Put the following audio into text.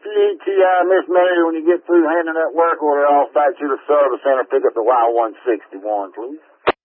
CETI, Miss Mary, when you get through handing that work order, I'll fax you to the service center. Pick up the Y161, please.